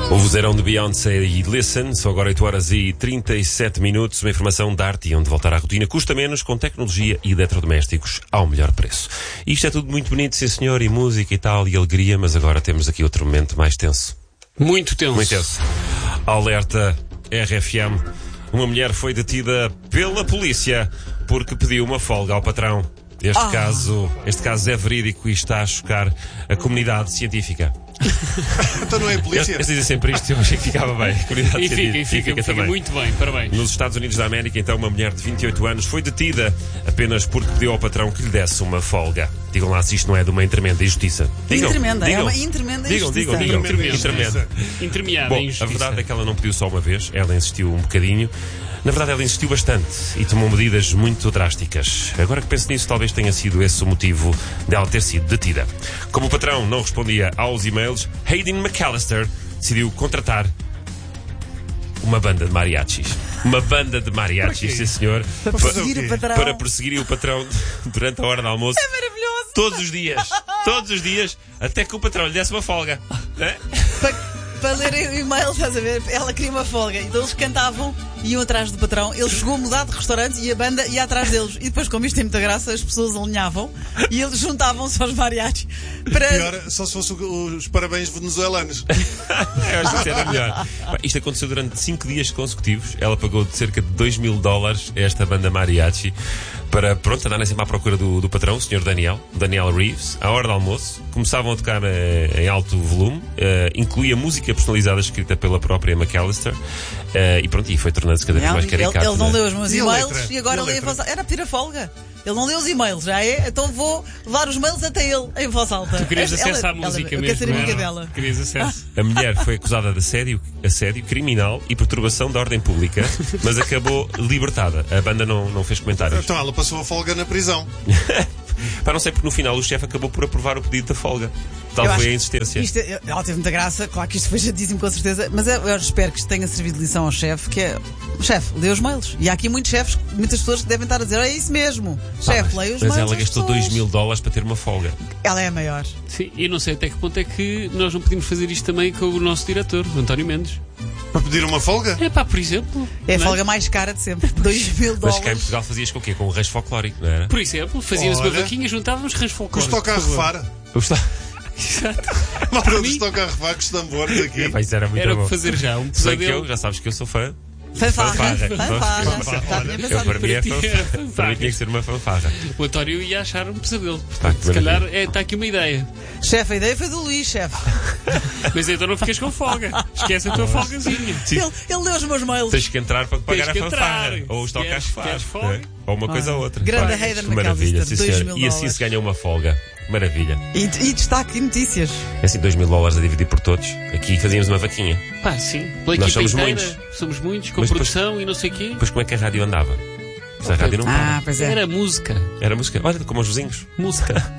O vozeirão de Beyoncé e Listen, são agora 8 horas e 37 minutos. Uma informação da arte e onde voltar à rotina custa menos com tecnologia e eletrodomésticos ao melhor preço. Isto é tudo muito bonito, sim senhor, e música e tal, e alegria, mas agora temos aqui outro momento mais tenso. Muito tenso. Muito tenso. Alerta RFM. Uma mulher foi detida pela polícia porque pediu uma folga ao patrão. Este caso é verídico e está a chocar a comunidade científica. Então não é a polícia? Eles dizem sempre isto, eu achei que ficava bem. E fica muito bem, parabéns. Nos Estados Unidos da América, então, uma mulher de 28 anos foi detida apenas porque pediu ao patrão que lhe desse uma folga. Digam lá se isto não é de uma tremenda injustiça. Digam, é uma tremenda injustiça. Digam. Intermeada Bom, injustiça. a verdade é que ela não pediu só uma vez, ela insistiu um bocadinho. Na verdade, ela insistiu bastante e tomou medidas muito drásticas. Agora que penso nisso, talvez tenha sido esse o motivo dela ter sido detida. Como o patrão não respondia aos e-mails, Hayden McAllister decidiu contratar uma banda de mariachis. Uma banda de mariachis, sim senhor. Para perseguir o patrão. Para perseguir o patrão durante a hora do almoço. É maravilhoso. Todos os dias, até que o patrão lhe desse uma folga. Né? Para lerem o e-mail, estás a ver? Ela queria uma folga. Então eles cantavam, iam atrás do patrão. Ele chegou a mudar de restaurante e a banda ia atrás deles. E depois, como isto tem muita graça, as pessoas alinhavam e eles juntavam-se aos mariachis. Para... Pior, só se fosse os parabéns venezuelanos. Eu acho que isso era melhor. Isto aconteceu durante 5 dias consecutivos. Ela pagou de cerca de $2.000 a esta banda mariachi para, pronto, andarem sempre à procura do patrão, o Sr. Daniel Reeves, à hora do almoço. Começavam a tocar em alto volume, incluía música personalizada escrita pela própria McAllister, e pronto, e foi tornando-se cada vez mais caricato. Ele não leu os meus E a e-mails letra? e agora lê em voz alta. Era pedir a folga. Ele não leu os e-mails, já é? Então vou levar os mails até ele em voz alta. Tu querias acesso à música eu mesmo. quero ser amiga não é? dela. Querias acesso. A mulher foi acusada de assédio criminal e perturbação da ordem pública, mas acabou libertada. A banda não fez comentários. Então ela passou a folga na prisão. Para não sei, porque no final o chefe acabou por aprovar o pedido da folga. Tal Eu foi acho a insistência. Ela teve muita graça, claro que isto foi chatíssimo com certeza, mas eu espero que isto tenha servido de lição ao chefe, que é, chefe, lê os mails. E há aqui muitos chefes, muitas pessoas que devem estar a dizer, é isso mesmo, chefe, leia os mails. Mas ela gastou das pessoas. $2.000 para ter uma folga. Ela é a maior. Sim, e não sei até que ponto é que nós não podemos fazer isto também com o nosso diretor, o António Mendes. Para pedir uma folga? É pá, por exemplo. É a não é? folga mais cara de sempre. $2.000. Mas cá em Portugal fazias com o quê? Com o rancho folclórico, não era? Por exemplo, fazíamos uma Olha. vaquinha, juntávamos rãs folclóricos. Custa a refar. Malta Para dos mim- toca a refar com os tambores aqui. Mas isso era muito Era bom. para fazer já um Se bem que pesadelo. eu, já sabes que eu sou fã. Fanfarra. Fanfarra. Já tinha Eu, pensado para mim é Para ti era fanfarra. Para mim tinha que ser uma fanfarra. O António ia achar um pesadelo. Pá, Portanto, que se calhar maravilha. está aqui uma ideia. Chefe, a ideia foi do Luís, chefe. Mas então não ficas com folga. Esquece a tua folgazinha. Sim. Ele leu os meus mails. Tens que entrar para pagar Tens a que fanfarra. entrar. Ou os toca a Queres refar. folga? Né? Ou uma coisa ou outra. Grande Pá, Hayden que maravilha, McAllister, sim, senhor. $2.000. E assim se ganha uma folga. Maravilha. E destaque e notícias. É assim, $2.000 a dividir por todos. Aqui fazíamos uma vaquinha. Pá, sim. Pela Nós equipa somos inteira. muitos. Somos muitos, com Mas depois- produção e não sei o quê. Depois como é que a rádio andava? Se a rádio não Ah, pois é. Era música. era música. Olha, como os vizinhos. Música.